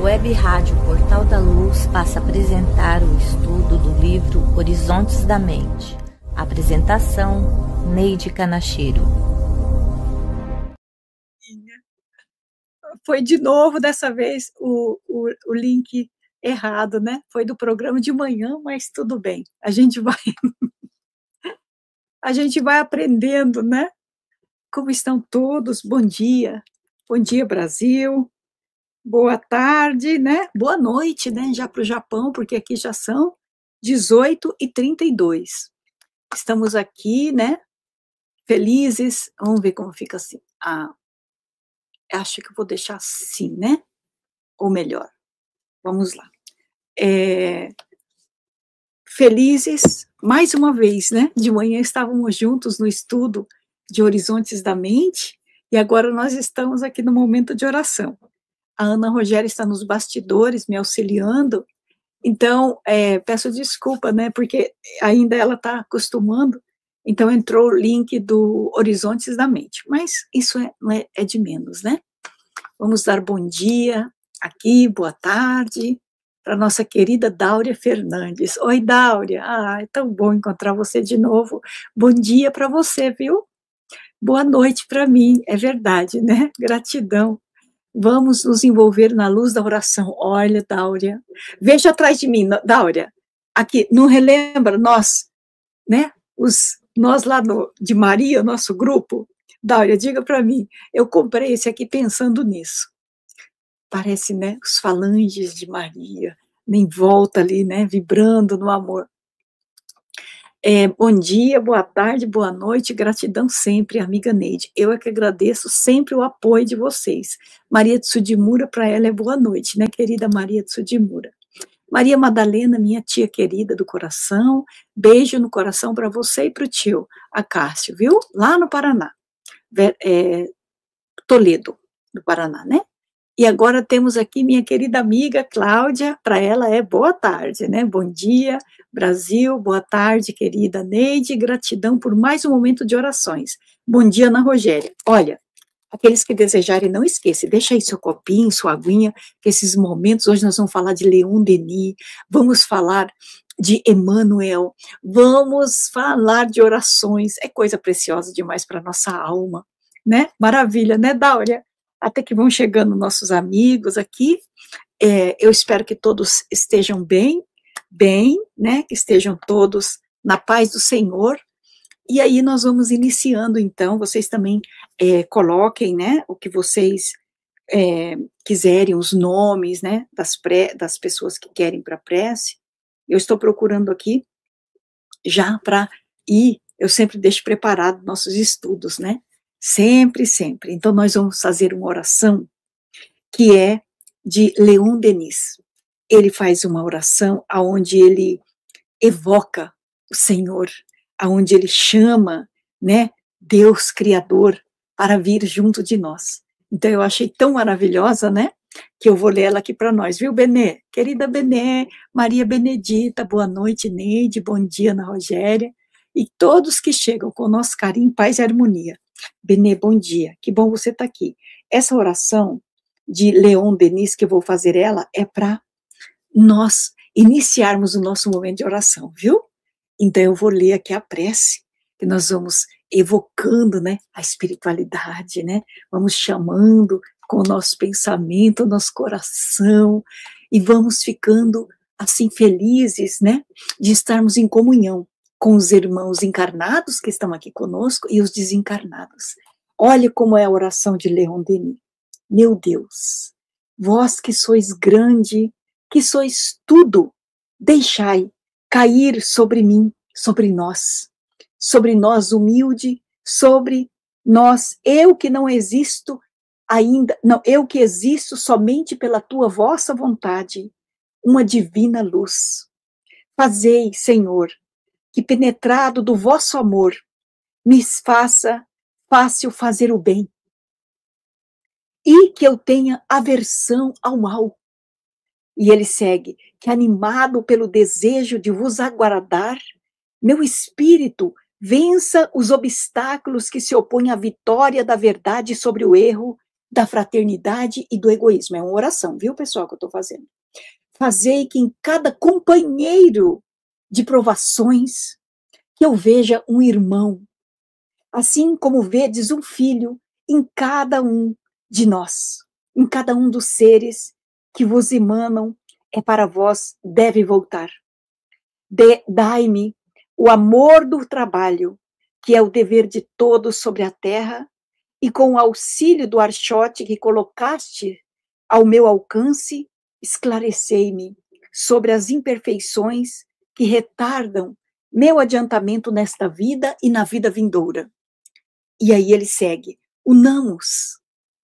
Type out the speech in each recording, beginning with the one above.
Web Rádio Portal da Luz passa a apresentar o estudo do livro Horizontes da Mente. Apresentação, Neide Canachiro. Foi de novo, dessa vez, o link errado, né? Foi do programa de manhã, mas tudo bem. A gente vai aprendendo, né? Como estão todos? Bom dia, Brasil. Boa tarde, né? Boa noite, né? Já para o Japão, porque aqui já são 18h32. Estamos aqui, né? Felizes. Vamos ver como fica assim. Acho que eu vou deixar assim, né? Ou melhor, vamos lá. Felizes, mais uma vez, né? De manhã estávamos juntos no estudo de Horizontes da Mente e agora nós estamos aqui no momento de oração. A Ana Rogéria está nos bastidores me auxiliando, então peço desculpa, né? Porque ainda ela está acostumando, então entrou o link do Horizontes da Mente, mas isso é de menos, né? Vamos dar bom dia aqui, boa tarde, para nossa querida Dáurea Fernandes. Oi, Dáurea, é tão bom encontrar você de novo. Bom dia para você, viu? Boa noite para mim, é verdade, né? Gratidão. Vamos nos envolver na luz da oração. Olha, Dáurea, veja atrás de mim, Dáurea, aqui, não relembra nós, né? Nós lá de Maria, nosso grupo? Dáurea, diga para mim, eu comprei esse aqui pensando nisso. Parece, né, os falanges de Maria, em volta ali, né, vibrando no amor. Bom dia, boa tarde, boa noite, gratidão sempre, amiga Neide. Eu é que agradeço sempre o apoio de vocês. Maria de Sudimura, para ela é boa noite, né, querida Maria de Sudimura. Maria Madalena, minha tia querida do coração, beijo no coração para você e para o tio Acácio, viu? Lá no Paraná, Toledo, no Paraná, né? E agora temos aqui minha querida amiga Cláudia, para ela é boa tarde, né? Bom dia, Brasil, boa tarde, querida Neide, gratidão por mais um momento de orações. Bom dia, Ana Rogéria. Olha, aqueles que desejarem, não esqueçam, deixa aí seu copinho, sua aguinha, que esses momentos, hoje nós vamos falar de Leon Denis, vamos falar de Emmanuel, vamos falar de orações, é coisa preciosa demais para nossa alma, né? Maravilha, né, Dáurea? Até que vão chegando nossos amigos aqui, eu espero que todos estejam bem, né, que estejam todos na paz do Senhor, e aí nós vamos iniciando, então, vocês também coloquem, né, o que vocês quiserem, os nomes, né, das pessoas que querem para a prece. Eu estou procurando aqui, já para ir, eu sempre deixo preparado nossos estudos, né, sempre. Então, nós vamos fazer uma oração que é de Leon Denis. Ele faz uma oração onde ele evoca o Senhor, onde ele chama, né, Deus Criador para vir junto de nós. Então, eu achei tão maravilhosa, né, que eu vou ler ela aqui para nós, viu, Benê? Querida Benê, Maria Benedita, boa noite, Neide, bom dia, Ana Rogéria, e todos que chegam com nosso carinho, paz e harmonia. Benê, bom dia, que bom você estar aqui. Essa oração de Leon Denis, que eu vou fazer ela, é para nós iniciarmos o nosso momento de oração, viu? Então eu vou ler aqui a prece, que nós vamos evocando, né, a espiritualidade, né? Vamos chamando com o nosso pensamento, o nosso coração, e vamos ficando assim felizes, né, de estarmos em comunhão com os irmãos encarnados que estão aqui conosco e os desencarnados. Olha como é a oração de Leon Denis. Meu Deus, vós que sois grande, que sois tudo, deixai cair sobre mim, sobre nós humilde, sobre nós, eu que não existo ainda, não, eu que existo somente pela tua vossa vontade, uma divina luz. Fazei, Senhor, que penetrado do vosso amor, me faça fácil fazer o bem, e que eu tenha aversão ao mal. E ele segue, que animado pelo desejo de vos aguardar, meu espírito vença os obstáculos que se opõem à vitória da verdade sobre o erro da fraternidade e do egoísmo. É uma oração, viu, pessoal, que eu estou fazendo. Fazei que em cada companheiro de provações que eu veja um irmão, assim como vedes um filho em cada um de nós, em cada um dos seres que vos emanam, é para vós deve voltar. Dai-me o amor do trabalho, que é o dever de todos sobre a terra, e com o auxílio do archote que colocaste ao meu alcance, esclarecei-me sobre as imperfeições que retardam meu adiantamento nesta vida e na vida vindoura. E aí ele segue, unamos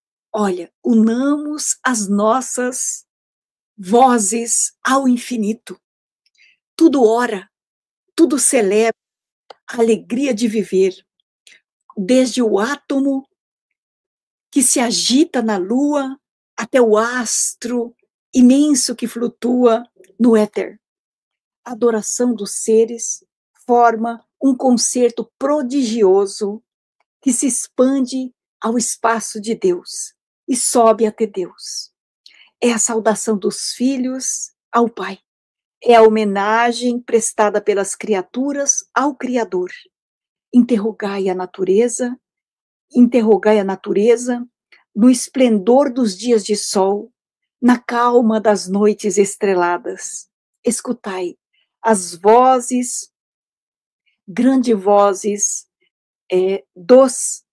as nossas vozes ao infinito. Tudo ora, tudo celebra a alegria de viver, desde o átomo que se agita na lua até o astro imenso que flutua no éter. A adoração dos seres forma um concerto prodigioso que se expande ao espaço de Deus e sobe até Deus. É a saudação dos filhos ao Pai. É a homenagem prestada pelas criaturas ao Criador. Interrogai a natureza no esplendor dos dias de sol, na calma das noites estreladas. Escutai as vozes, grandes vozes dos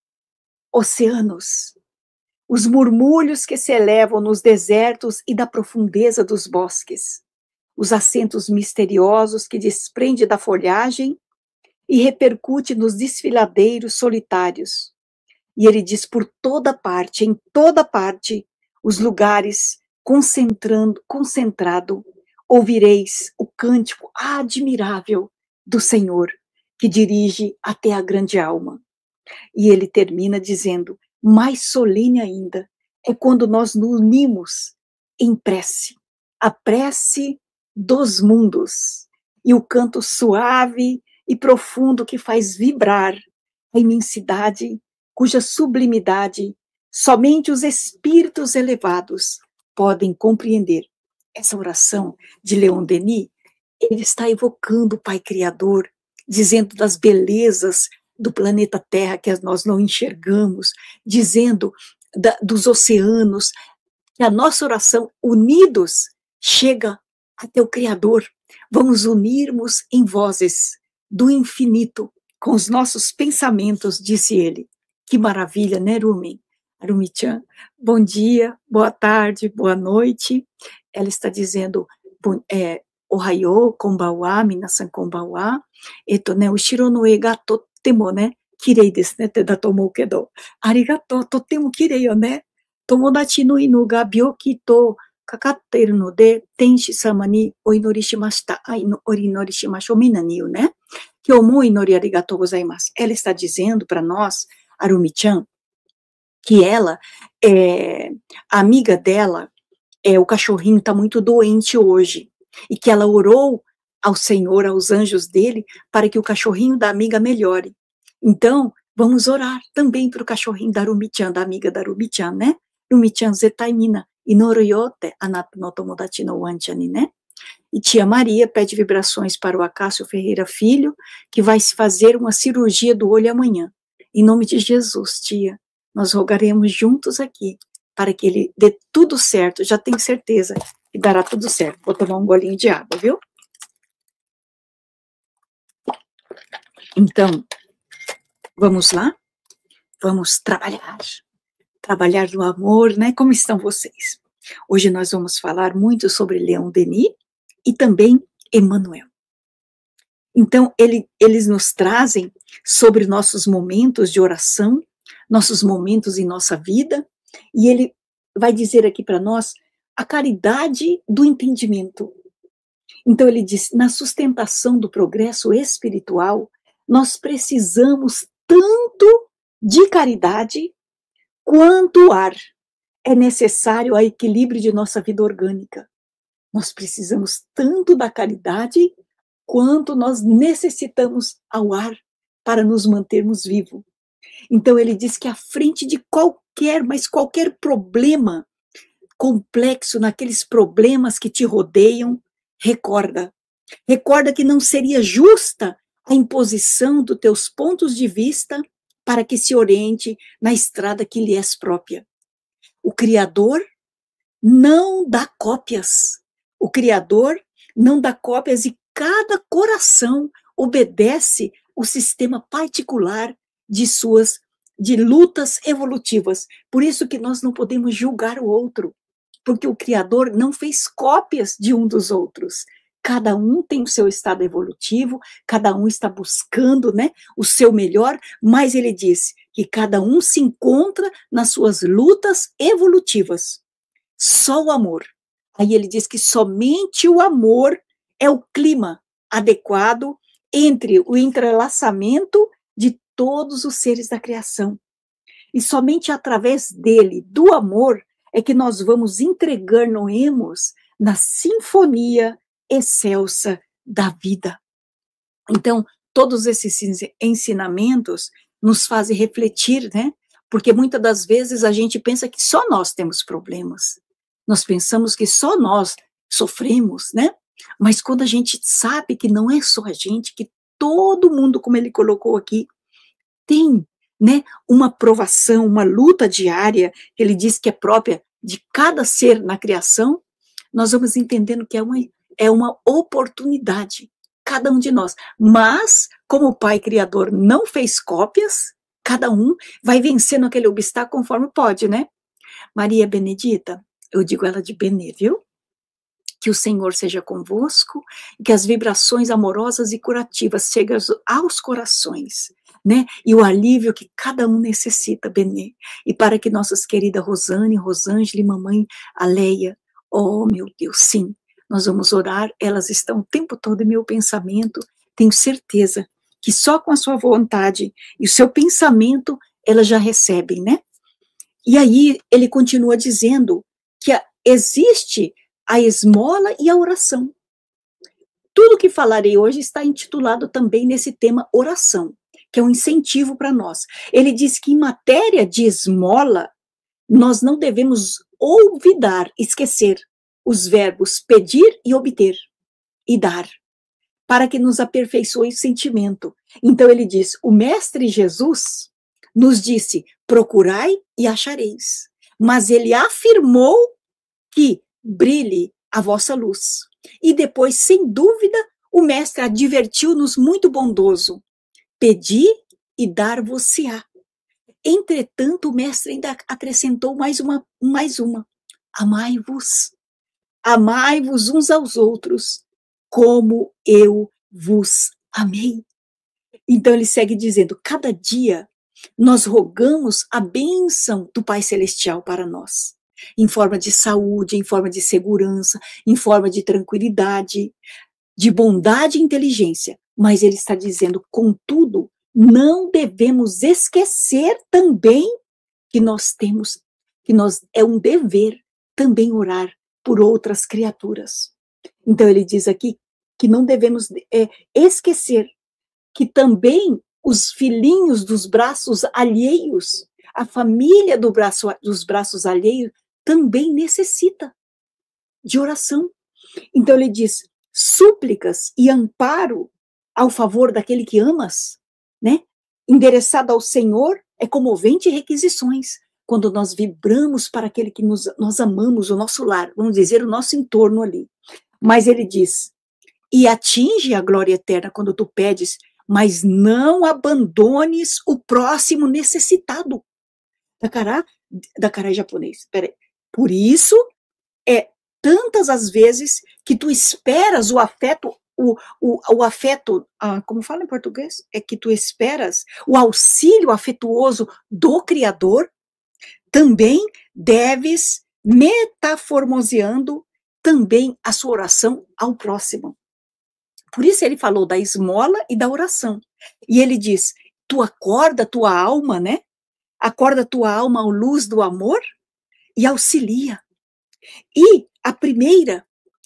oceanos, os murmúrios que se elevam nos desertos e da profundeza dos bosques, os acentos misteriosos que desprende da folhagem e repercute nos desfiladeiros solitários. E ele diz por toda parte, em toda parte, os lugares concentrado, ouvireis o cântico admirável do Senhor, que dirige até a grande alma. E ele termina dizendo, mais solene ainda, é quando nós nos unimos em prece, a prece dos mundos, e o canto suave e profundo que faz vibrar a imensidade, cuja sublimidade somente os espíritos elevados podem compreender. Essa oração de Leon Denis, ele está evocando o Pai Criador, dizendo das belezas do planeta Terra que nós não enxergamos, dizendo dos oceanos, que a nossa oração, unidos, chega até o Criador. Vamos unirmos em vozes do infinito com os nossos pensamentos, disse ele. Que maravilha, né, Rumi? Rumi-chan, bom dia, boa tarde, boa noite. Ela está dizendo, Ohayo, konbanwa, minasan konbanwa. Ushiro no e ga totemo, né? Kirei desu ne, te da to omou kedo. Arigatou, totemo kirei yo ne. Tomodachi no inu ga byoki to kakatteru no de, tenshi-sama ni o inori shimashita. O inori shimashou minani, né? Kyou inori arigatou gozaimasu. Ela está dizendo para nós, Rumi-chan, que ela, a amiga dela, o cachorrinho está muito doente hoje, e que ela orou ao Senhor, aos anjos dele, para que o cachorrinho da amiga melhore. Então, vamos orar também para o cachorrinho da Rumi-chan, da amiga da Rumi-chan, né? Rumi-chan zetai mina, inoru yote, anata no tomodachi no wanchan ni, né? E tia Maria pede vibrações para o Acácio Ferreira Filho, que vai se fazer uma cirurgia do olho amanhã. Em nome de Jesus, tia, nós rogaremos juntos aqui, para que ele dê tudo certo, já tenho certeza que dará tudo certo. Vou tomar um golinho de água, viu? Então, vamos lá? Vamos trabalhar no amor, né? Como estão vocês? Hoje nós vamos falar muito sobre Leon Denis e também Emmanuel. Então, eles nos trazem sobre nossos momentos de oração, nossos momentos em nossa vida, e ele vai dizer aqui para nós a caridade do entendimento. Então, ele diz, na sustentação do progresso espiritual, nós precisamos tanto de caridade quanto ar é necessário ao equilíbrio de nossa vida orgânica. Nós precisamos tanto da caridade quanto nós necessitamos ao ar para nos mantermos vivos. Então ele diz que à frente de qualquer problema complexo, naqueles problemas que te rodeiam, recorda que não seria justa a imposição dos teus pontos de vista para que se oriente na estrada que lhe és própria. O Criador não dá cópias. O Criador não dá cópias e cada coração obedece o sistema particular de lutas evolutivas. Por isso que nós não podemos julgar o outro, porque o Criador não fez cópias de um dos outros. Cada um tem o seu estado evolutivo, cada um está buscando, né, o seu melhor, mas ele diz que cada um se encontra nas suas lutas evolutivas. Só o amor. Aí ele diz que somente o amor é o clima adequado entre o entrelaçamento de todos os seres da criação. E somente através dele, do amor, é que nós vamos entregar-nos na sinfonia excelsa da vida. Então, todos esses ensinamentos nos fazem refletir, né? Porque muitas das vezes a gente pensa que só nós temos problemas. Nós pensamos que só nós sofremos, né? Mas quando a gente sabe que não é só a gente, que todo mundo, como ele colocou aqui, tem, né, uma provação, uma luta diária, que ele diz que é própria de cada ser na criação, nós vamos entendendo que é uma oportunidade, cada um de nós. Mas, como o Pai Criador não fez cópias, cada um vai vencendo aquele obstáculo conforme pode, né? Maria Benedita, eu digo ela de Benê, viu? Que o Senhor seja convosco, que as vibrações amorosas e curativas cheguem aos corações, né? E o alívio que cada um necessita, Benê. E para que nossas queridas Rosane, Rosângela e mamãe Aleia, oh meu Deus, sim, nós vamos orar, elas estão o tempo todo em meu pensamento, tenho certeza que só com a sua vontade e o seu pensamento elas já recebem, né? E aí ele continua dizendo que existe a esmola e a oração. Tudo que falarei hoje está intitulado também nesse tema oração, que é um incentivo para nós. Ele diz que em matéria de esmola, nós não devemos olvidar, esquecer os verbos pedir e obter, e dar, para que nos aperfeiçoe o sentimento. Então ele diz, o Mestre Jesus nos disse, procurai e achareis. Mas ele afirmou que brilhe a vossa luz. E depois, sem dúvida, o Mestre advertiu-nos muito bondoso, pedi e dar-vos-se-á. Entretanto, o Mestre ainda acrescentou mais uma, amai-vos. Amai-vos uns aos outros, como eu vos amei. Então ele segue dizendo, cada dia nós rogamos a bênção do Pai Celestial para nós, em forma de saúde, em forma de segurança, em forma de tranquilidade, de bondade e inteligência. Mas ele está dizendo, contudo, não devemos esquecer também que é um dever também orar por outras criaturas. Então ele diz aqui que não devemos esquecer que também os filhinhos dos braços alheios, a família dos braços alheios, também necessita de oração. Então ele diz, súplicas e amparo ao favor daquele que amas, né? Endereçado ao Senhor é comovente requisições. Quando nós vibramos para aquele que nós amamos, o nosso lar, vamos dizer, o nosso entorno ali. Mas ele diz, e atinge a glória eterna quando tu pedes, mas não abandones o próximo necessitado. Dakará japonês. Peraí. Por isso, tantas as vezes que tu esperas o afeto, o afeto, como fala em português? É que tu esperas o auxílio afetuoso do Criador, também deves, metaformoseando também a sua oração ao próximo. Por isso ele falou da esmola e da oração. E ele diz, tu acorda tua alma, né? Acorda tua alma à luz do amor e auxilia. E a primeira,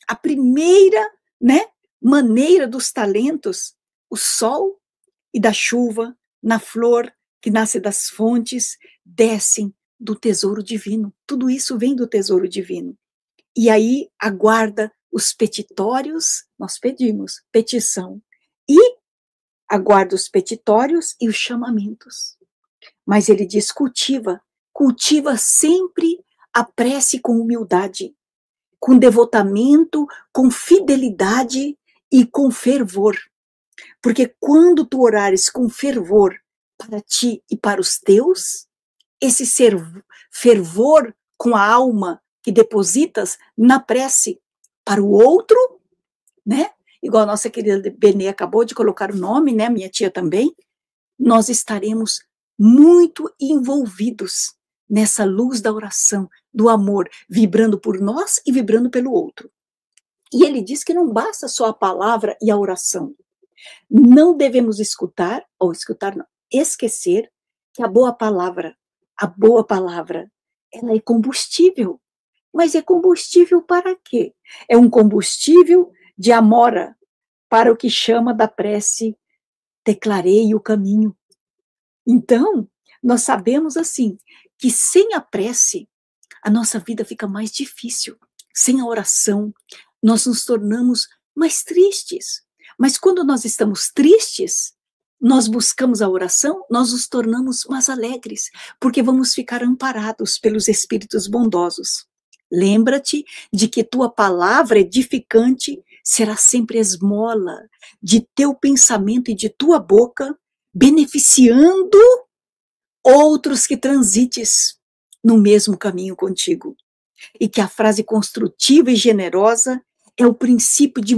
né, maneira dos talentos, o sol e da chuva, na flor, que nasce das fontes, descem do tesouro divino. Tudo isso vem do tesouro divino. E aí aguarda os petitórios, nós pedimos petição, e aguarda os petitórios e os chamamentos. Mas ele diz, cultiva sempre a prece com humildade, com devotamento, com fidelidade e com fervor. Porque quando tu orares com fervor para ti e para os teus, esse fervor com a alma que depositas na prece para o outro, né? Igual a nossa querida Benê acabou de colocar o nome, né? Minha tia também. Nós estaremos muito envolvidos nessa luz da oração, do amor, vibrando por nós e vibrando pelo outro. E ele diz que não basta só a palavra e a oração. Não devemos esquecer que a boa palavra, ela é combustível. Mas é combustível para quê? É um combustível de amora para o que chama da prece, declarei o caminho. Então, nós sabemos assim, que sem a prece, a nossa vida fica mais difícil. Sem a oração, nós nos tornamos mais tristes. Mas quando nós estamos tristes, nós buscamos a oração, nós nos tornamos mais alegres, porque vamos ficar amparados pelos espíritos bondosos. Lembra-te de que tua palavra edificante será sempre esmola de teu pensamento e de tua boca, beneficiando outros que transites no mesmo caminho contigo. E que a frase construtiva e generosa é o princípio de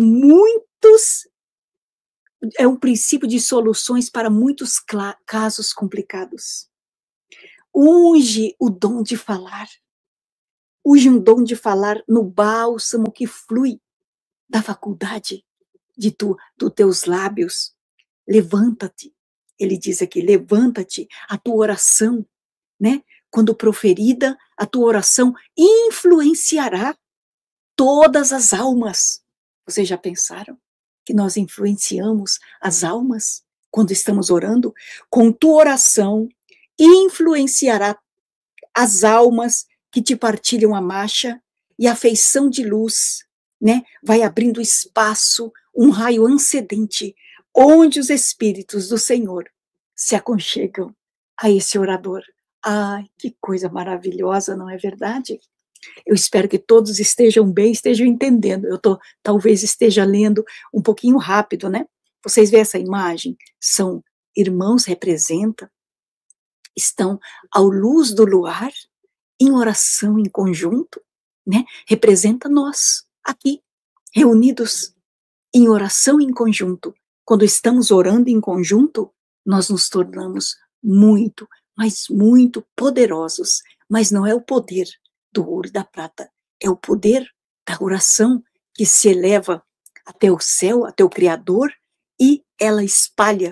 soluções para muitos casos complicados. Unge o dom de falar. Unge um dom de falar no bálsamo que flui da faculdade dos teus lábios. Levanta-te, ele diz aqui, levanta-te, a tua oração, né? Quando proferida, a tua oração influenciará todas as almas. Vocês já pensaram que nós influenciamos as almas quando estamos orando? Com tua oração, influenciará as almas que te partilham a marcha e a feição de luz, né? Vai abrindo espaço, um raio ancedente, onde os espíritos do Senhor se aconchegam a esse orador. Ai, que coisa maravilhosa, não é verdade? Eu espero que todos estejam bem, estejam entendendo. Talvez esteja lendo um pouquinho rápido, né? Vocês veem essa imagem? São irmãos, estão à luz do luar, em oração em conjunto, né? Representa nós, aqui, reunidos em oração em conjunto. Quando estamos orando em conjunto, nós nos tornamos muito, mas muito poderosos. Mas não é o poder do ouro e da prata, é o poder da oração que se eleva até o céu, até o Criador, e ela espalha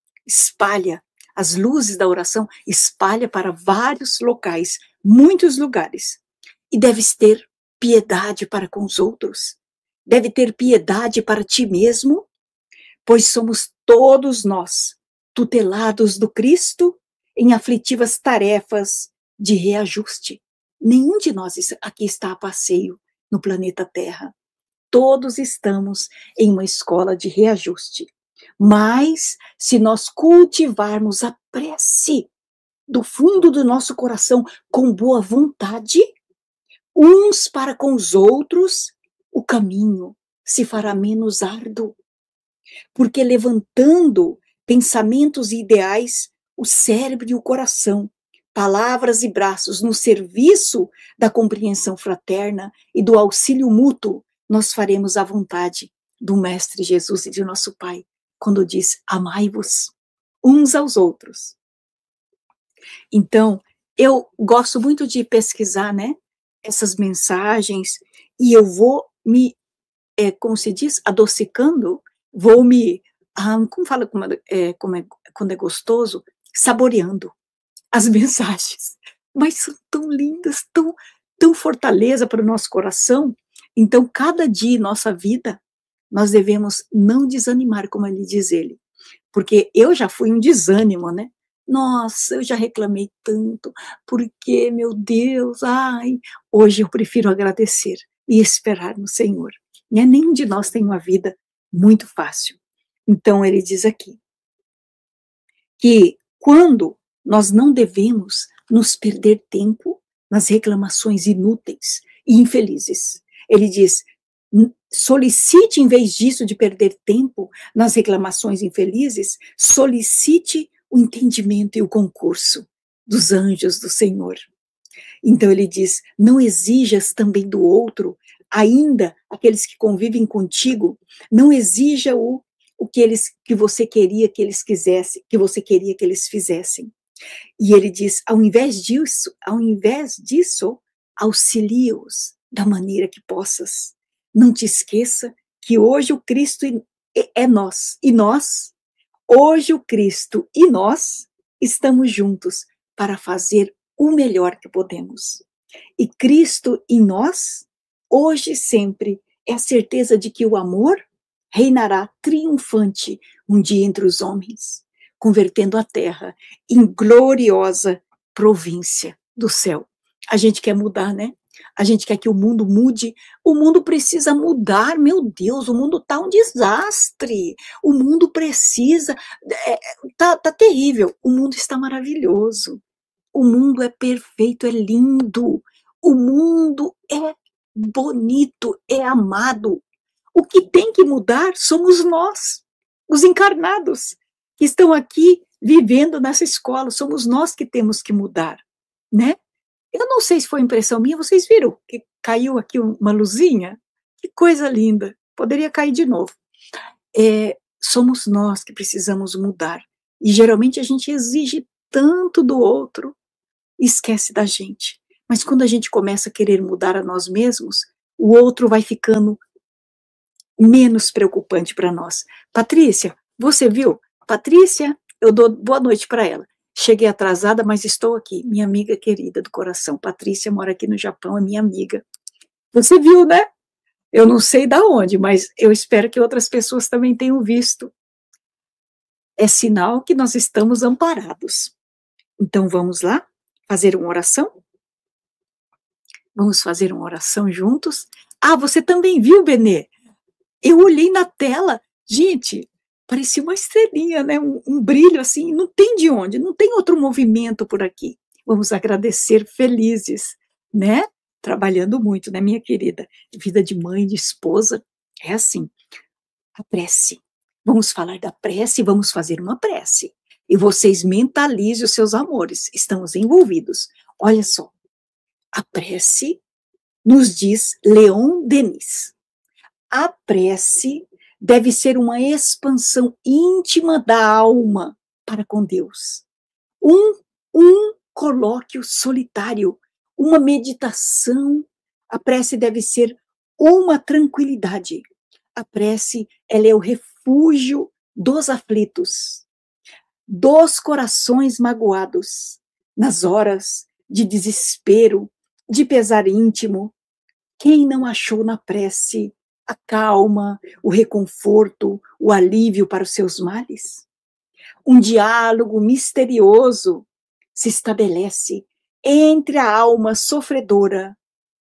as luzes da oração, espalha para vários locais, muitos lugares. E deves ter piedade para com os outros, deve ter piedade para ti mesmo, pois somos todos nós, tutelados do Cristo, em aflitivas tarefas de reajuste. Nenhum de nós aqui está a passeio no planeta Terra. Todos estamos em uma escola de reajuste. Mas, se nós cultivarmos a prece do fundo do nosso coração com boa vontade, uns para com os outros, o caminho se fará menos árduo. Porque levantando pensamentos e ideais, o cérebro e o coração, palavras e braços no serviço da compreensão fraterna e do auxílio mútuo, nós faremos a vontade do Mestre Jesus e de nosso Pai, quando diz, amai-vos uns aos outros. Então, eu gosto muito de pesquisar, né, essas mensagens, e eu vou me, como se diz, adocicando, vou me, como fala quando é gostoso, saboreando as mensagens, mas são tão lindas, tão fortaleza para o nosso coração. Então, cada dia em nossa vida, nós devemos não desanimar, como ele diz ele, porque eu já fui um desânimo, né? Nossa, eu já reclamei tanto, porque, meu Deus, ai, hoje eu prefiro agradecer e esperar no Senhor. Né? Nenhum de nós tem uma vida muito fácil. Então, ele diz aqui que quando nós não devemos nos perder tempo nas reclamações inúteis e infelizes. Ele diz, solicite, em vez disso, de perder tempo nas reclamações infelizes, solicite o entendimento e o concurso dos anjos do Senhor. Então ele diz, não exijas também do outro, ainda aqueles que convivem contigo, não exija o que você queria que eles quisessem, que você queria que eles fizessem. E ele diz, ao invés disso, auxilia-os da maneira que possas. Não te esqueça que hoje o Cristo é nós, e nós, hoje o Cristo e nós estamos juntos para fazer o melhor que podemos. E Cristo em nós, hoje e sempre, é a certeza de que o amor reinará triunfante um dia entre os homens, convertendo a terra em gloriosa província do céu. A gente quer mudar, né? A gente quer que o mundo mude. O mundo precisa mudar, meu Deus, o mundo está um desastre. O mundo precisa, tá terrível. O mundo está maravilhoso. O mundo é perfeito, é lindo. O mundo é bonito, é amado. O que tem que mudar somos nós, os encarnados, que estão aqui vivendo nessa escola. Somos nós que temos que mudar, né? Eu não sei se foi impressão minha, vocês viram que caiu aqui uma luzinha? Que coisa linda, poderia cair de novo. Somos nós que precisamos mudar, e geralmente a gente exige tanto do outro, esquece da gente. Mas quando a gente começa a querer mudar a nós mesmos, o outro vai ficando menos preocupante para nós. Patrícia, você viu? Patrícia, eu dou boa noite para ela. Cheguei atrasada, mas estou aqui. Minha amiga querida do coração. Patrícia mora aqui no Japão, é minha amiga. Você viu, né? Eu não sei de onde, mas eu espero que outras pessoas também tenham visto. É sinal que nós estamos amparados. Então vamos lá fazer uma oração? Vamos fazer uma oração juntos? Ah, você também viu, Benê? Eu olhei na tela, gente, parecia uma estrelinha, né? Um brilho assim, não tem de onde, não tem outro movimento por aqui. Vamos agradecer felizes, né? Trabalhando muito, né, minha querida? Vida de mãe, de esposa, é assim. A prece. Vamos falar da prece, vamos fazer uma prece. E vocês mentalizem os seus amores, estamos envolvidos. Olha só, a prece nos diz Leon Denis. A prece deve ser uma expansão íntima da alma para com Deus. Um colóquio solitário, uma meditação. A prece deve ser uma tranquilidade. A prece, ela é o refúgio dos aflitos, dos corações magoados, nas horas de desespero, de pesar íntimo. Quem não achou na prece a calma, o reconforto, o alívio para os seus males? Um diálogo misterioso se estabelece entre a alma sofredora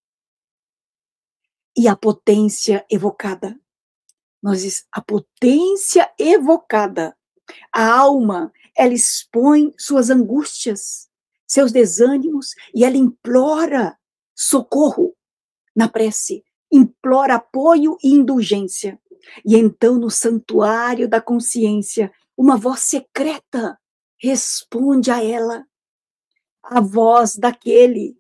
e a potência evocada. A potência evocada. A alma, ela expõe suas angústias, seus desânimos, e ela implora socorro na prece, implora apoio e indulgência. E então, no santuário da consciência, uma voz secreta responde a ela, a voz daquele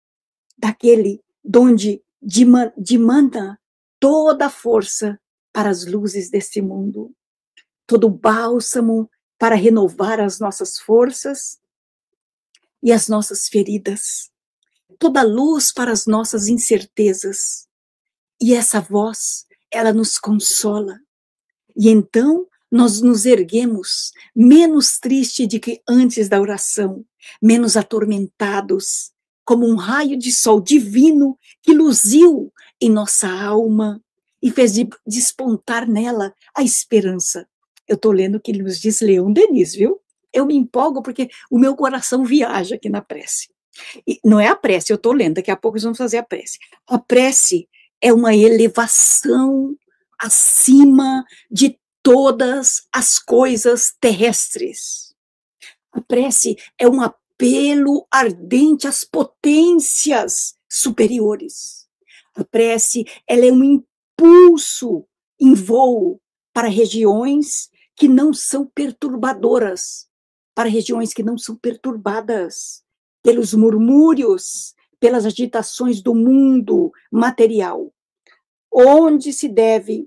donde demanda toda a força para as luzes desse mundo, todo o bálsamo para renovar as nossas forças e as nossas feridas, toda a luz para as nossas incertezas. E essa voz, ela nos consola. E então nós nos erguemos menos tristes do que antes da oração, menos atormentados, como um raio de sol divino que luziu em nossa alma e fez despontar nela a esperança. Eu estou lendo o que nos diz Leon Denis, viu? eu me empolgo porque o meu coração viaja aqui na prece. E não é a prece, eu estou lendo, daqui a pouco nós vamos fazer a prece. A prece é uma elevação acima de todas as coisas terrestres. A prece é um apelo ardente às potências superiores. A prece, ela é um impulso em voo para regiões que não são perturbadoras, para regiões que não são perturbadas pelos murmúrios, pelas agitações do mundo material. Onde se deve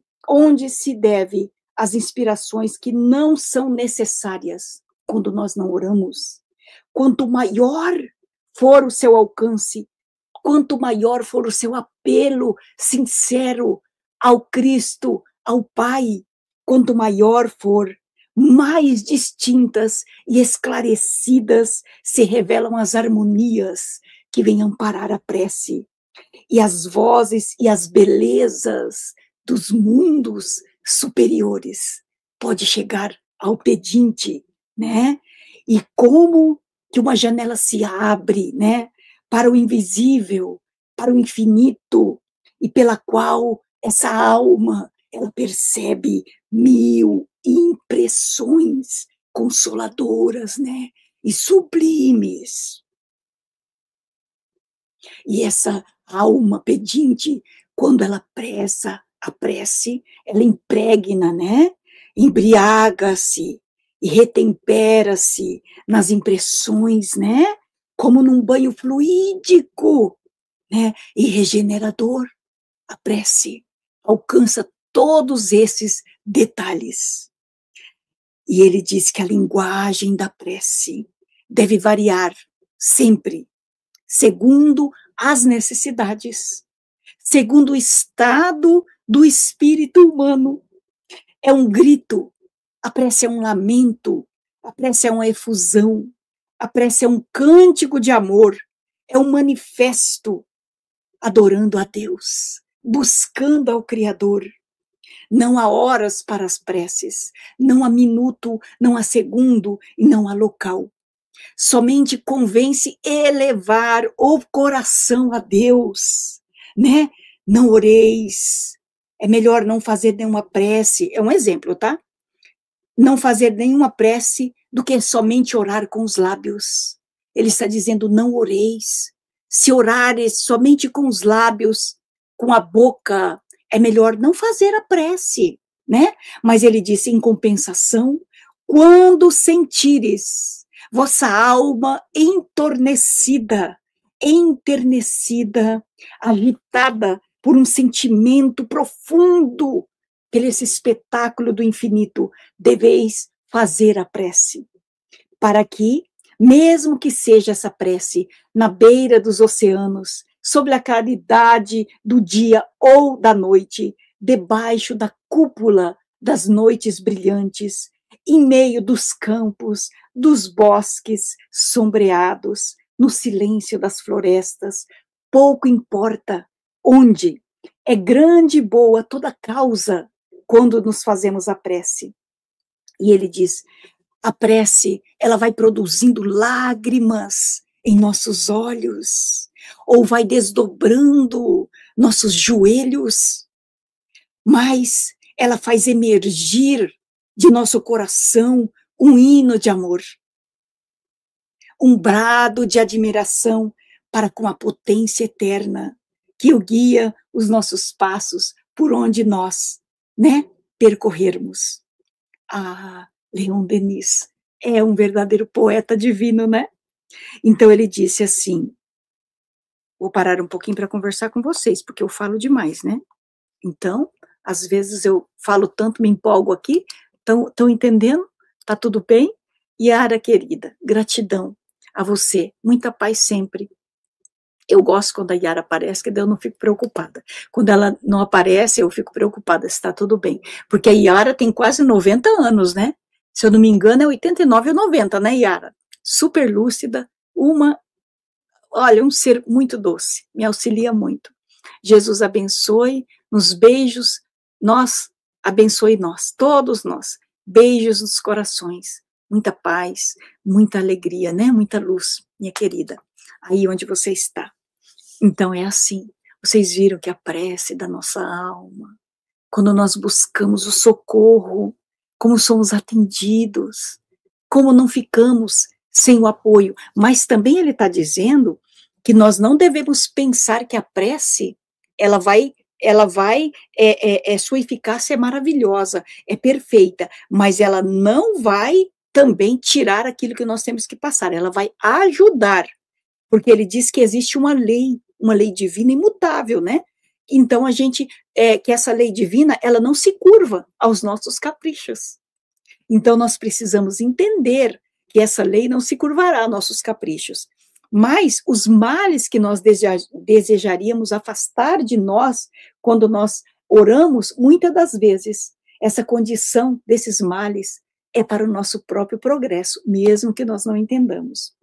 as inspirações que não são necessárias quando nós não oramos? Quanto maior for o seu alcance, quanto maior for o seu apelo sincero ao Cristo, ao Pai, quanto maior for, mais distintas e esclarecidas se revelam as harmonias que vêm amparar a prece. E as vozes e as belezas dos mundos superiores pode chegar ao pedinte, né? E como que uma janela se abre, né, para o invisível, para o infinito, e pela qual essa alma, ela percebe 1000 impressões consoladoras, né, e sublimes. E essa alma pedinte, quando ela pressa a prece, ela impregna, né, embriaga-se e retempera-se nas impressões, né, como num banho fluídico, né, e regenerador. A prece alcança todos esses detalhes. E ele diz que a linguagem da prece deve variar sempre, segundo as necessidades, segundo o estado do espírito humano. É um grito, a prece é um lamento, a prece é uma efusão, a prece é um cântico de amor, é um manifesto adorando a Deus, buscando ao Criador. Não há horas para as preces, não há minuto, não há segundo e não há local. Somente convém-se elevar o coração a Deus, né? Não oreis, é melhor não fazer nenhuma prece, é um exemplo, tá? Não fazer nenhuma prece do que somente orar com os lábios. Ele está dizendo, não oreis. Se orares somente com os lábios, com a boca, é melhor não fazer a prece, né? Mas ele disse, em compensação, quando sentires vossa alma enternecida, agitada por um sentimento profundo, pelo esse espetáculo do infinito, deveis fazer a prece, para que, mesmo que seja essa prece na beira dos oceanos, sob a claridade do dia ou da noite, debaixo da cúpula das noites brilhantes, em meio dos campos, dos bosques sombreados, no silêncio das florestas, pouco importa onde, é grande e boa toda causa quando nos fazemos a prece. E ele diz, a prece, ela vai produzindo lágrimas em nossos olhos, ou vai desdobrando nossos joelhos, mas ela faz emergir de nosso coração um hino de amor, um brado de admiração para com a potência eterna que o guia os nossos passos por onde nós, né, percorrermos. Ah, Leon Denis é um verdadeiro poeta divino, né? Então ele disse assim, vou parar um pouquinho para conversar com vocês, porque eu falo demais, né? Então, às vezes eu falo tanto, me empolgo aqui, estão entendendo? Tá tudo bem? Yara querida, gratidão a você, muita paz sempre. Eu gosto quando a Yara aparece, que daí eu não fico preocupada. Quando ela não aparece, eu fico preocupada se está tudo bem. Porque a Yara tem quase 90 anos, né? Se eu não me engano, é 89 ou 90, né, Yara? Super lúcida, olha, um ser muito doce, me auxilia muito. Jesus abençoe, nos beijos, abençoe nós, todos nós. Beijos nos corações. muita paz, muita alegria, né? Muita luz, minha querida, aí onde você está. Então é assim, vocês viram que a prece da nossa alma, quando nós buscamos o socorro, como somos atendidos, como não ficamos sem o apoio. Mas também ele está dizendo que nós não devemos pensar que a prece, sua eficácia é maravilhosa, é perfeita, mas ela não vai também tirar aquilo que nós temos que passar, ela vai ajudar, porque ele diz que existe uma lei divina imutável, né? Então que essa lei divina, ela não se curva aos nossos caprichos. Então nós precisamos entender que essa lei não se curvará aos nossos caprichos. Mas os males que nós desejaríamos afastar de nós, quando nós oramos, muitas das vezes, essa condição desses males é para o nosso próprio progresso, mesmo que nós não entendamos.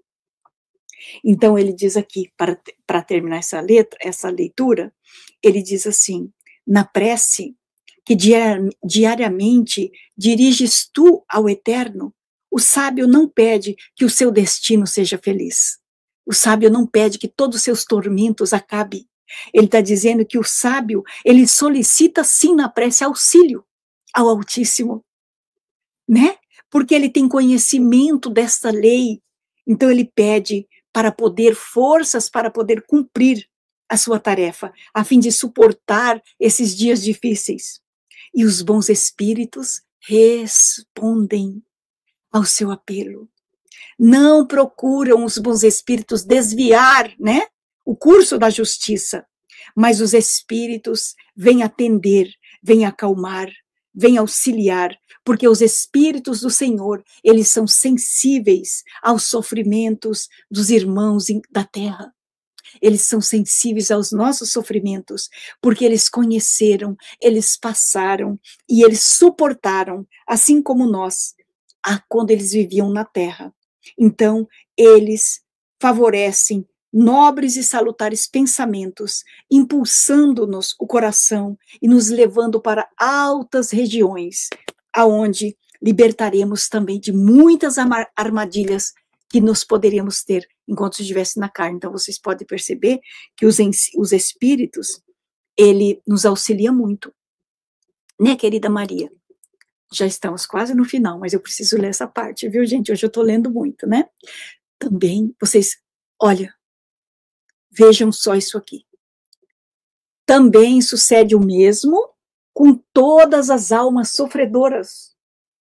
Então ele diz aqui, para terminar essa leitura, ele diz assim, na prece, que diariamente diriges tu ao Eterno, o sábio não pede que o seu destino seja feliz. O sábio não pede que todos os seus tormentos acabem. Ele está dizendo que o sábio, ele solicita sim na prece auxílio ao Altíssimo, né? Porque ele tem conhecimento desta lei. Então ele pede para poder forças para poder cumprir a sua tarefa, a fim de suportar esses dias difíceis. E os bons espíritos respondem ao seu apelo. Não procuram os bons espíritos desviar, né, o curso da justiça, mas os espíritos vêm atender, vêm acalmar, vêm auxiliar, porque os espíritos do Senhor, eles são sensíveis aos sofrimentos dos irmãos da terra. Eles são sensíveis aos nossos sofrimentos, porque eles conheceram, eles passaram e eles suportaram, assim como nós, quando eles viviam na terra. Então, eles favorecem nobres e salutares pensamentos, impulsando-nos o coração e nos levando para altas regiões, aonde libertaremos também de muitas armadilhas que nós poderíamos ter enquanto estivesse na carne. Então, vocês podem perceber que os espíritos, ele nos auxilia muito. Né, querida Maria? Já estamos quase no final, mas eu preciso ler essa parte, viu, gente? Hoje eu estou lendo muito, né? Também, vocês, olha, vejam só isso aqui. Também sucede o mesmo com todas as almas sofredoras.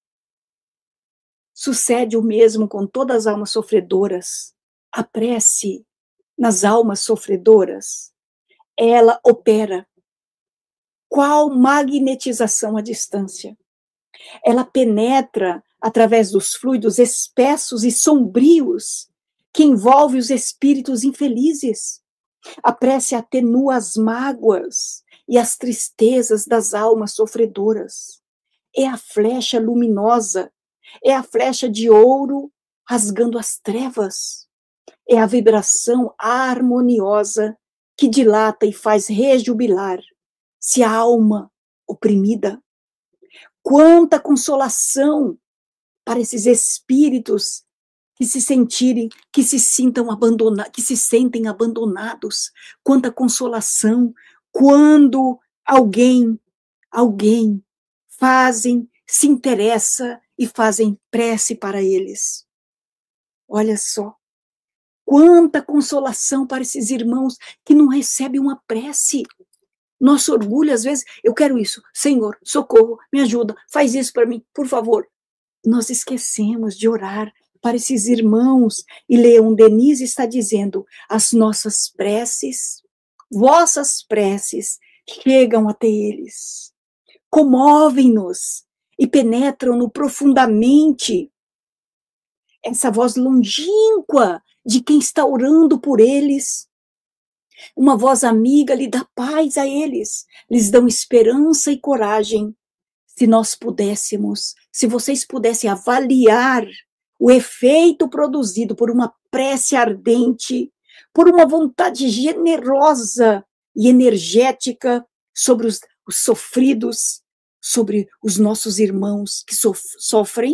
Sucede o mesmo com todas as almas sofredoras. A prece nas almas sofredoras, ela opera. Qual magnetização à distância? Ela penetra através dos fluidos espessos e sombrios que envolvem os espíritos infelizes. A prece atenua as mágoas e as tristezas das almas sofredoras. É a flecha luminosa, é a flecha de ouro rasgando as trevas. É a vibração harmoniosa que dilata e faz rejubilar se a alma oprimida. Quanta consolação para esses espíritos que se sentem abandonados. Quanta consolação quando alguém se interessa e fazem prece para eles. Olha só, quanta consolação para esses irmãos que não recebem uma prece. Nosso orgulho, às vezes, eu quero isso, Senhor, socorro, me ajuda, faz isso para mim, por favor. Nós esquecemos de orar para esses irmãos, e Leon Denis está dizendo, as nossas preces, vossas preces, chegam até eles, comovem-nos e penetram-no profundamente. Essa voz longínqua de quem está orando por eles, uma voz amiga lhe dá paz a eles, lhes dão esperança e coragem. Se nós pudéssemos, se vocês pudessem avaliar o efeito produzido por uma prece ardente, por uma vontade generosa e energética sobre os sofridos, sobre os nossos irmãos que sofrem,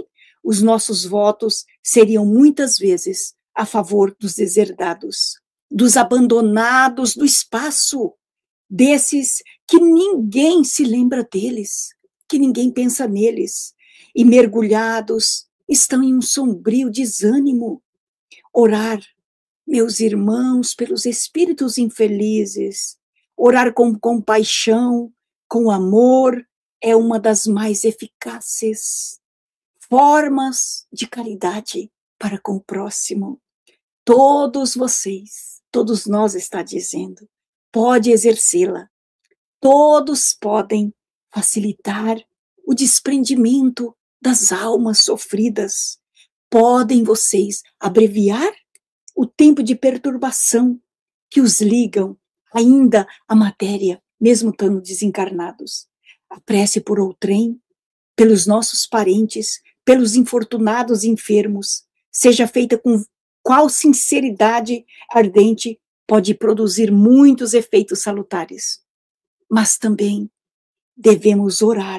os nossos votos seriam muitas vezes a favor dos deserdados, dos abandonados do espaço, desses que ninguém se lembra deles, que ninguém pensa neles, e mergulhados estão em um sombrio desânimo. Orar, meus irmãos, pelos espíritos infelizes, orar com compaixão, com amor, é uma das mais eficazes formas de caridade para com o próximo. Todos vocês, todos nós, está dizendo, pode exercê-la. Todos podem facilitar o desprendimento das almas sofridas. Podem vocês abreviar o tempo de perturbação que os ligam ainda à matéria, mesmo estando desencarnados. A prece por outrem, pelos nossos parentes, pelos infortunados e enfermos, seja feita com qual sinceridade ardente, pode produzir muitos efeitos salutares. Mas também devemos orar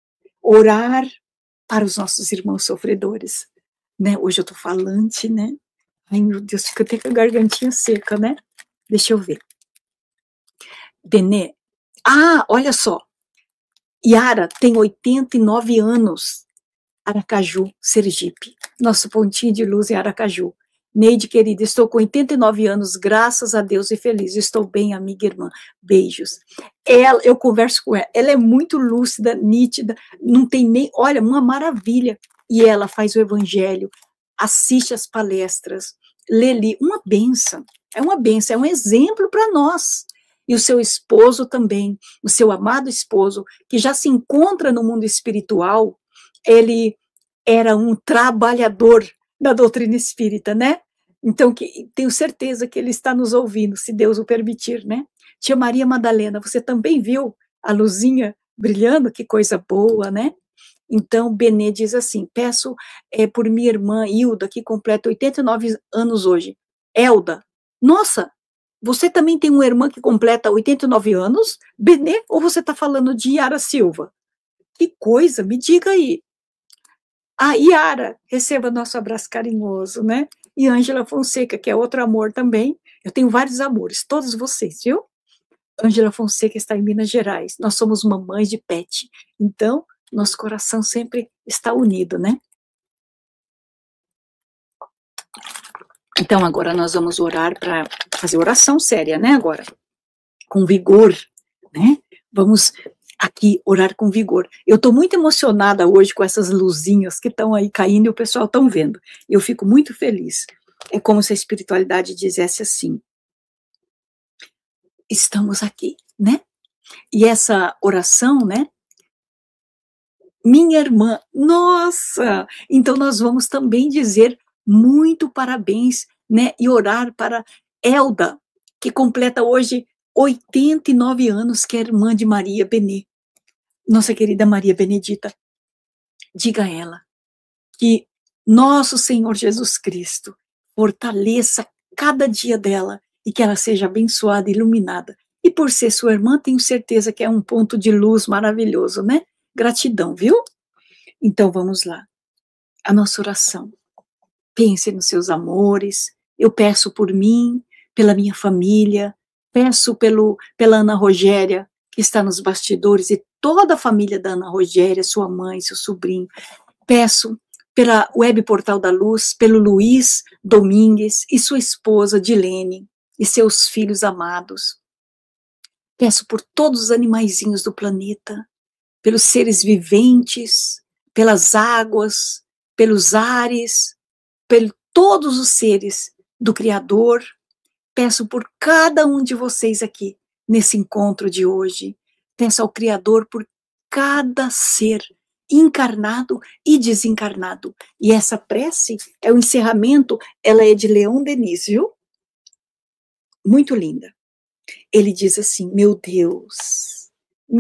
para os nossos irmãos sofredores, né? Hoje eu tô falante, né? Ai, meu Deus, fica até com a gargantinha seca, né? Deixa eu ver. Benê. Olha só. Yara tem 89 anos. Aracaju, Sergipe. Nosso pontinho de luz em Aracaju. Neide, querida, estou com 89 anos, graças a Deus e feliz. Estou bem, amiga e irmã. Beijos. Eu converso com ela. Ela é muito lúcida, nítida, não tem nem... Olha, uma maravilha. E ela faz o evangelho, assiste as palestras, lê ali. Uma bênção. É uma bênção, é um exemplo para nós. E o seu esposo também, o seu amado esposo, que já se encontra no mundo espiritual, ele era um trabalhador da doutrina espírita, né? Então, tenho certeza que ele está nos ouvindo, se Deus o permitir, né? Tia Maria Madalena, você também viu a luzinha brilhando? Que coisa boa, né? Então, Benê diz assim, peço por minha irmã Hilda, que completa 89 anos hoje. Elda, nossa, você também tem uma irmã que completa 89 anos? Benê, ou você está falando de Yara Silva? Que coisa, me diga aí. Yara, receba nosso abraço carinhoso, né? E Ângela Fonseca, que é outro amor também. Eu tenho vários amores, todos vocês, viu? Ângela Fonseca está em Minas Gerais. Nós somos mamães de pet. Então, nosso coração sempre está unido, né? Então, agora nós vamos orar para fazer oração séria, né? Agora, com vigor, né? Vamos aqui orar com vigor. Eu estou muito emocionada hoje com essas luzinhas que estão aí caindo e o pessoal estão vendo. Eu fico muito feliz. É como se a espiritualidade dissesse assim, estamos aqui, né? E essa oração, né? Minha irmã, nossa! Então nós vamos também dizer muito parabéns, né? E orar para Elda, que completa hoje 89 anos, que é irmã de Maria Benê. Nossa querida Maria Benedita, diga a ela que nosso Senhor Jesus Cristo fortaleça cada dia dela e que ela seja abençoada e iluminada. E por ser sua irmã, tenho certeza que é um ponto de luz maravilhoso, né? Gratidão, viu? Então vamos lá. A nossa oração. Pense nos seus amores. Eu peço por mim, pela minha família, peço pela Ana Rogéria, que está nos bastidores, e toda a família da Ana Rogéria, sua mãe, seu sobrinho. Peço pela Web Portal da Luz, pelo Luiz Domingues e sua esposa Dilene e seus filhos amados. Peço por todos os animaizinhos do planeta, pelos seres viventes, pelas águas, pelos ares, por todos os seres do Criador. Peço por cada um de vocês aqui, nesse encontro de hoje. Peço ao Criador por cada ser encarnado e desencarnado. E essa prece é o encerramento, ela é de Leon Denis, viu? Muito linda. Ele diz assim, meu Deus,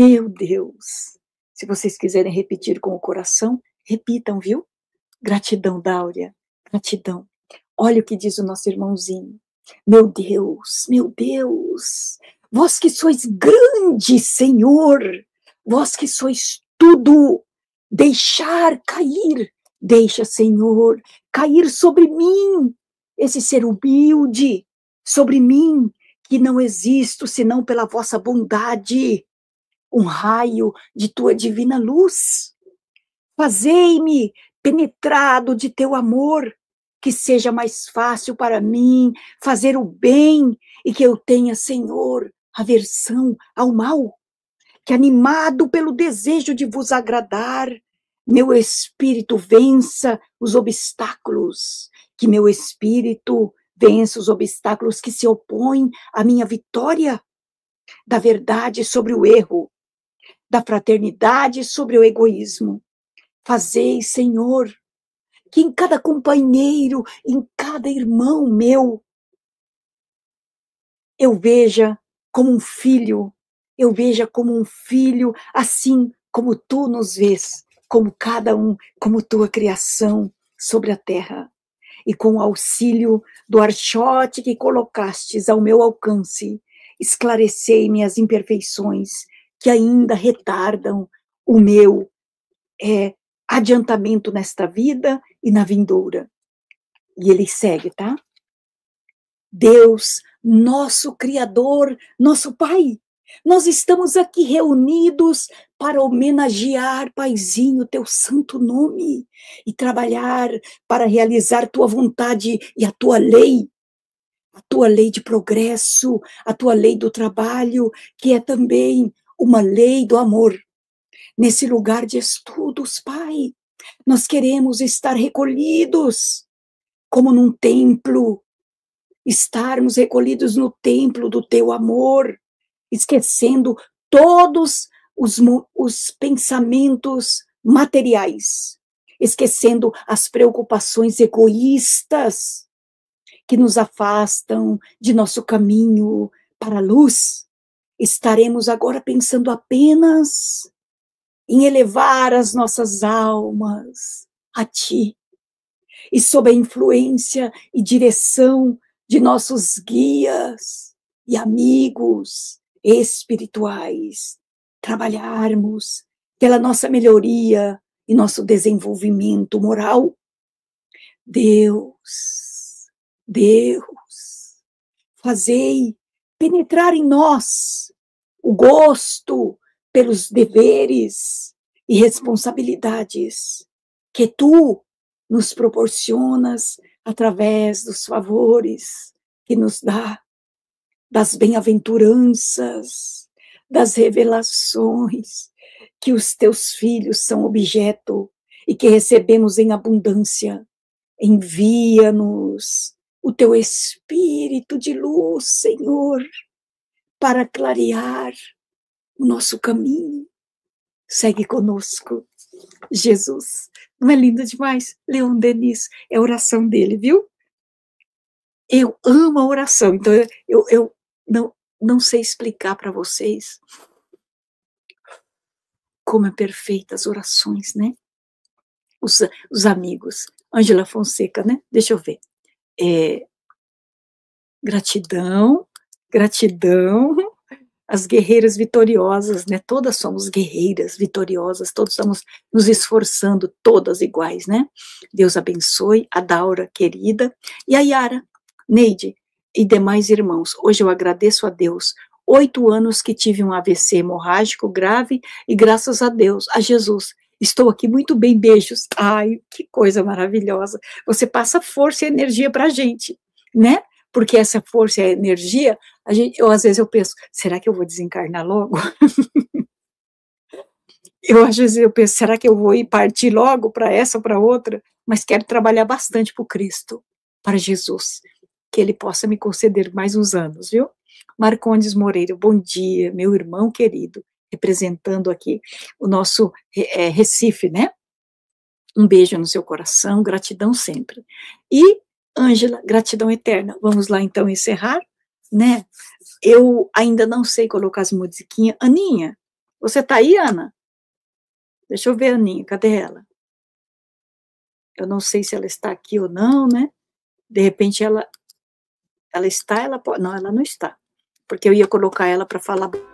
se vocês quiserem repetir com o coração, repitam, viu? Gratidão, Dáurea, gratidão. Olha o que diz o nosso irmãozinho. Meu Deus, vós que sois grande, Senhor, vós que sois tudo, deixar cair Deixa, Senhor, cair sobre mim esse ser humilde, sobre mim, que não existo senão pela vossa bondade, um raio de tua divina luz. Fazei-me penetrado de teu amor, que seja mais fácil para mim fazer o bem e que eu tenha, Senhor, aversão ao mal, que animado pelo desejo de vos agradar, meu espírito vença os obstáculos, que meu espírito vença os obstáculos que se opõem à minha vitória, da verdade sobre o erro, da fraternidade sobre o egoísmo. Fazei, Senhor, que em cada companheiro, em cada irmão meu, eu veja como um filho, eu veja como um filho, assim como tu nos vês, como cada um, como tua criação sobre a terra. E com o auxílio do archote que colocastes ao meu alcance, esclarecei-me as imperfeições que ainda retardam o meu adiantamento nesta vida e na vindoura. E ele segue, tá? Deus, nosso Criador, nosso Pai, nós estamos aqui reunidos para homenagear, Paizinho, teu santo nome e trabalhar para realizar tua vontade e a tua lei de progresso, a tua lei do trabalho, que é também uma lei do amor. Nesse lugar de estudos, Pai, nós queremos estar recolhidos, como num templo, estarmos recolhidos no templo do teu amor, esquecendo todos os pensamentos materiais, esquecendo as preocupações egoístas que nos afastam de nosso caminho para a luz. Estaremos agora pensando apenas em elevar as nossas almas a ti, e sob a influência e direção de nossos guias e amigos espirituais, trabalharmos pela nossa melhoria e nosso desenvolvimento moral. Deus, fazei penetrar em nós o gosto pelos deveres e responsabilidades que tu nos proporcionas através dos favores que nos dá, das bem-aventuranças, das revelações que os teus filhos são objeto e que recebemos em abundância. Envia-nos o teu Espírito de luz, Senhor, para clarear o nosso caminho. Segue conosco, Jesus. Não é lindo demais? Leon Denis, é a oração dele, viu? Eu amo a oração, então eu não sei explicar para vocês como é perfeita as orações, né? Os amigos. Ângela Fonseca, né? Deixa eu ver. Gratidão, as guerreiras vitoriosas, né? Todas somos guerreiras vitoriosas, todos estamos nos esforçando, todas iguais, né? Deus abençoe a Daura querida e a Yara, Neide e demais irmãos. Hoje eu agradeço a Deus. 8 anos que tive um AVC hemorrágico grave e graças a Deus, a Jesus, estou aqui muito bem, beijos. Ai, que coisa maravilhosa. Você passa força e energia pra gente, né? Porque essa força e a energia, às vezes eu penso, será que eu vou desencarnar logo? Às vezes eu penso, será que eu vou ir partir logo para essa ou para outra? Mas quero trabalhar bastante para o Cristo, para Jesus, que Ele possa me conceder mais uns anos, viu? Marcondes Moreira, bom dia, meu irmão querido, representando aqui o nosso Recife, né? Um beijo no seu coração, gratidão sempre. E Ângela, gratidão eterna. Vamos lá, então, encerrar, né? Eu ainda não sei colocar as musiquinhas. Aninha, você tá aí, Ana? Deixa eu ver a Aninha, cadê ela? Eu não sei se ela está aqui ou não, né? De repente ela está, ela pode... Não, ela não está. Porque eu ia colocar ela para falar